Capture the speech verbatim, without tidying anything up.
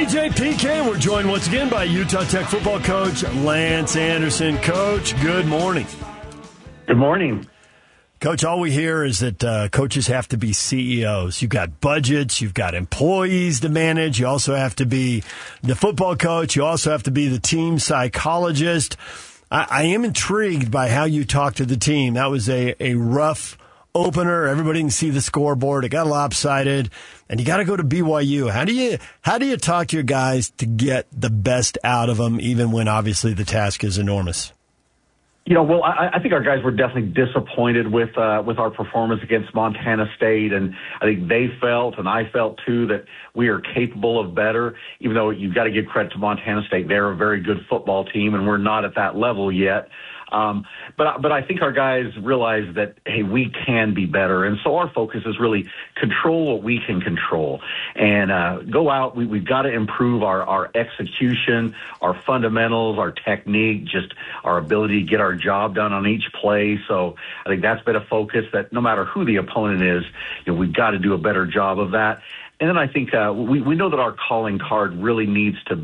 D J P K. We're joined once again by Utah Tech football coach Lance Anderson. Coach, good morning. Good morning. Coach, all we hear is that uh, coaches have to be C E Os. You've got budgets. You've got employees to manage. You also have to be the football coach. You also have to be the team psychologist. I, I am intrigued by how you talk to the team. That was a, a rough opener. Everybody can see the scoreboard. It got lopsided, and you got to go to B Y U. How do you how do you talk to your guys to get the best out of them, even when obviously the task is enormous? You know, well, I, I think our guys were definitely disappointed with uh, with our performance against Montana State, and I think they felt, and I felt too, that we are capable of better. Even though you've got to give credit to Montana State, they're a very good football team, and we're not at that level yet. Um, but but I think our guys realize that, hey, we can be better. And so our focus is really control what we can control and uh, go out. We, we've got to improve our, our execution, our fundamentals, our technique, just our ability to get our job done on each play. So I think that's been a focus that no matter who the opponent is, you know, we've got to do a better job of that. And then I think uh, we, we know that our calling card really needs to